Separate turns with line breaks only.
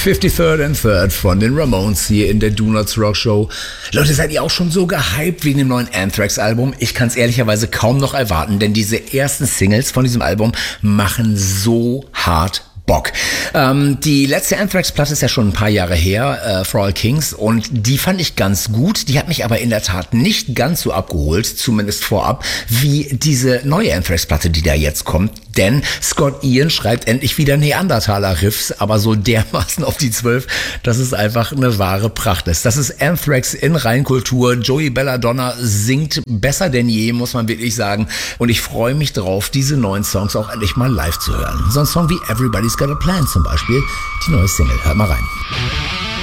53rd and Third von den Ramones hier in der Do Nots Rock Show. Leute, seid ihr auch schon so gehypt wegen dem neuen Anthrax-Album? Ich kann es ehrlicherweise kaum noch erwarten, denn diese ersten Singles von diesem Album machen so hart Bock. Die letzte Anthrax-Platte ist ja schon ein paar Jahre her, For All Kings, und die fand ich ganz gut. Die hat mich aber in der Tat nicht ganz so abgeholt, zumindest vorab, wie diese neue Anthrax-Platte, die da jetzt kommt. Denn Scott Ian schreibt endlich wieder Neandertaler-Riffs, aber so dermaßen auf die 12, dass es einfach eine wahre Pracht ist. Das ist Anthrax in Reinkultur. Joey Belladonna singt besser denn je, muss man wirklich sagen. Und ich freue mich drauf, diese neuen Songs auch endlich mal live zu hören. So ein Song wie Everybody's Got a Plan zum Beispiel, die neue Single. Hört mal rein.